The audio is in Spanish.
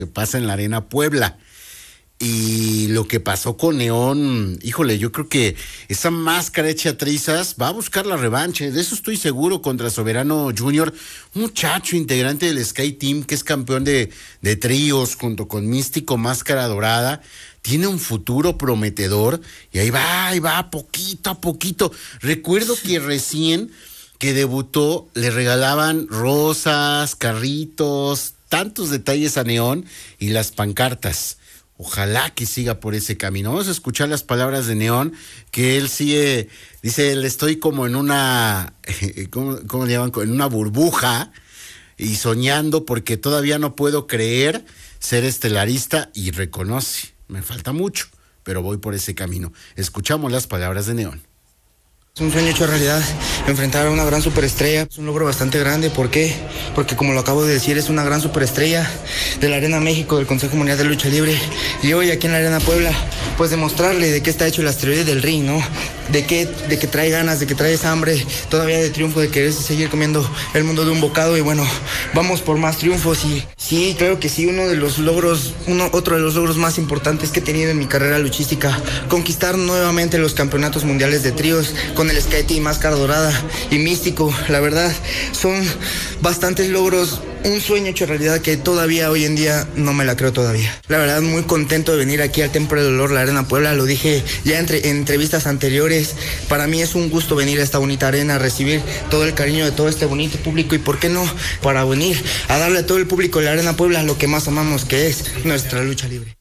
que pasa en la Arena Puebla. Y lo que pasó con Neón, híjole, yo creo que esa máscara hecha trizas va a buscar la revancha, de eso estoy seguro, contra Soberano Junior, un muchacho integrante del Sky Team que es campeón de tríos junto con Místico Máscara Dorada. Tiene un futuro prometedor y ahí va, poquito a poquito. Recuerdo que recién que debutó le regalaban rosas, carritos, tantos detalles a Neón y las pancartas. Ojalá que siga por ese camino. Vamos a escuchar las palabras de Neón, que él sigue, dice, él estoy como en una, ¿cómo le llaman? En una burbuja y soñando porque todavía no puedo creer ser estelarista y reconoce, me falta mucho, pero voy por ese camino. Escuchamos las palabras de Neón. Es un sueño hecho realidad, enfrentar a una gran superestrella. Es un logro bastante grande. ¿Por qué? Porque como lo acabo de decir, es una gran superestrella de la Arena México, del Consejo Mundial de Lucha Libre. Y hoy aquí en la Arena Puebla, pues demostrarle de qué está hecho el asteroide del ring, ¿no? De que trae ganas, de que trae esa hambre todavía de triunfo, de querer seguir comiendo el mundo de un bocado. Y bueno, vamos por más triunfos. Y sí, creo que sí, otro de los logros más importantes que he tenido en mi carrera luchística, conquistar nuevamente los campeonatos mundiales de tríos con el Sky Team, Máscara Dorada y Místico. La verdad, son bastantes logros, un sueño hecho realidad que todavía hoy en día no me la creo todavía. La verdad, muy contento de venir aquí al Templo del Dolor, la Arena Puebla. Lo dije ya en entrevistas anteriores, para mí es un gusto venir a esta bonita arena, a recibir todo el cariño de todo este bonito público y por qué no, para venir a darle a todo el público de la Arena Puebla lo que más amamos, que es nuestra lucha libre.